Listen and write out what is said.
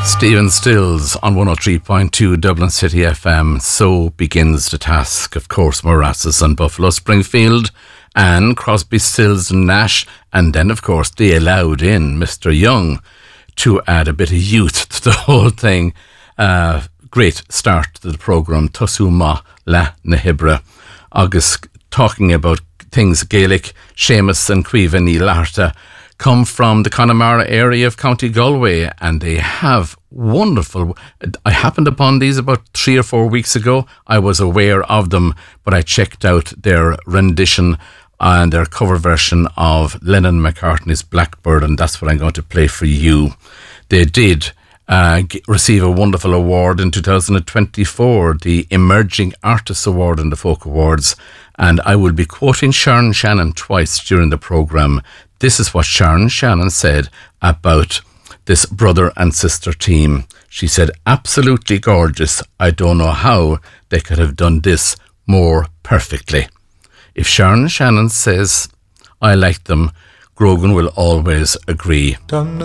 Stephen Stills on 103.2 Dublin City FM. So begins the task. Of course, Morassas and Buffalo Springfield and Crosby, Stills and Nash. And then, of course, they allowed in Mr. Young to add a bit of youth to the whole thing. Great start to the programme. Tosuma La Nahibra. August talking about things Gaelic. Seamus and Cuiva Ní Larta come from the Connemara area of County Galway, and they have wonderful... I happened upon these about 3 or 4 weeks ago. I was aware of them, but I checked out their rendition and their cover version of Lennon McCartney's Blackbird, and that's what I'm going to play for you. They did receive a wonderful award in 2024, the Emerging Artists Award in the Folk Awards, and I will be quoting Sharon Shannon twice during the programme. This is what Sharon Shannon said about this brother and sister team. She said, absolutely gorgeous. I don't know how they could have done this more perfectly. If Sharon Shannon says, I like them, Grogan will always agree.